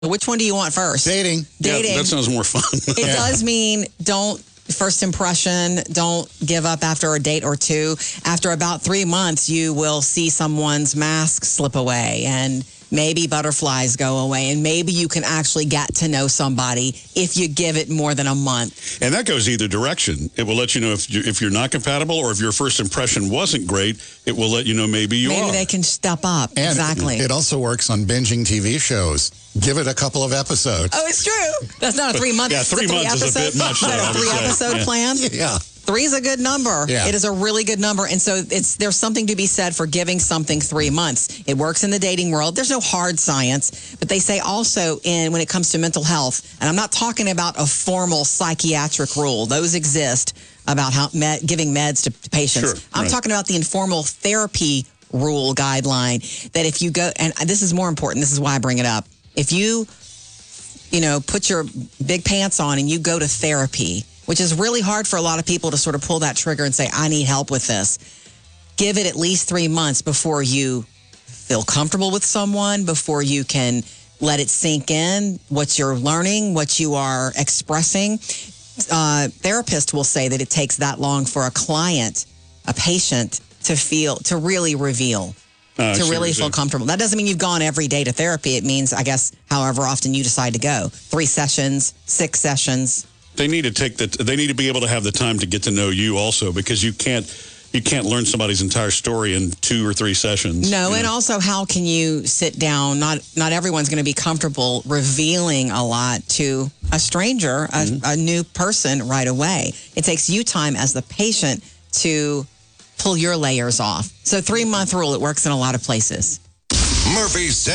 Which one do you want first? Dating. Yeah, that sounds more fun. It does mean first impression, don't give up after a date or two. After about 3 months, you will see someone's mask slip away and maybe butterflies go away, and maybe you can actually get to know somebody if you give it more than a month. And that goes either direction. It will let you know if you're not compatible, or if your first impression wasn't great, it will let you know maybe you are. Maybe they can step up. And exactly. It also works on binging TV shows. Give it a couple of episodes. Oh, it's true. That's not a 3 month. Yeah, 3 months is a bit much. Is that a 3-episode plan? Yeah. 3 is a good number. Yeah. It is a really good number. And so there's something to be said for giving something 3 months. It works in the dating world. There's no hard science, but they say also when it comes to mental health, and I'm not talking about a formal psychiatric rule. Those exist about how giving meds to patients. Sure, I'm talking about the informal therapy rule guideline that if you go, and this is more important, this is why I bring it up. If you put your big pants on and you go to therapy, which is really hard for a lot of people to sort of pull that trigger and say, I need help with this. Give it at least 3 months before you feel comfortable with someone, before you can let it sink in, what you're learning, what you are expressing. Therapists will say that it takes that long for a client, a patient, to really reveal. To really feel comfortable. That doesn't mean you've gone every day to therapy. It means, I guess, however often you decide to go. 3 sessions, 6 sessions. They need to they need to be able to have the time to get to know you also, because you can't learn somebody's entire story in 2 or 3 sessions. No, and also how can you sit down? Not everyone's going to be comfortable revealing a lot to a stranger, a new person right away. It takes you time as the patient to pull your layers off. So 3-month rule, it works in a lot of places. Murphy's